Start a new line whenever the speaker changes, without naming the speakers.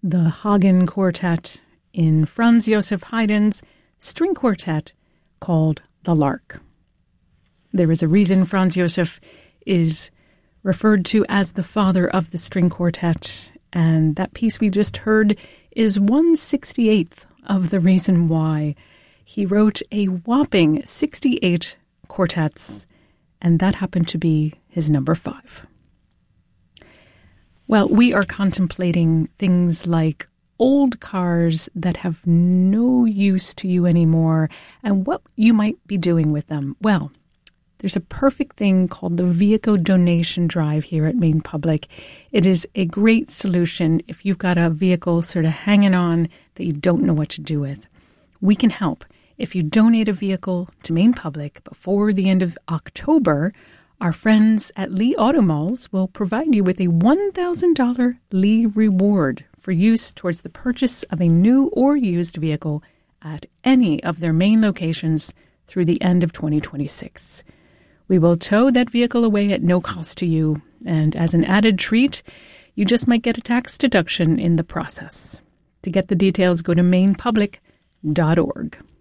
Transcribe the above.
the Hagen Quartet in Franz Joseph Haydn's string quartet called The Lark. There is a reason Franz Joseph is referred to as the father of the string quartet, and that piece we just heard is 1/68th of the reason why. He wrote a whopping 68 quartets, and that happened to be his number 5. Well, we are contemplating things like old cars that have no use to you anymore and what you might be doing with them. Well, there's a perfect thing called the Vehicle Donation Drive here at Maine Public. It is a great solution if you've got a vehicle sort of hanging on that you don't know what to do with. We can help. If you donate a vehicle to Maine Public before the end of October, our friends at Lee Automalls will provide you with a $1,000 Lee reward for use towards the purchase of a new or used vehicle at any of their Maine locations through the end of 2026. We will tow that vehicle away at no cost to you, and as an added treat, you just might get a tax deduction in the process. To get the details, go to mainepublic.org.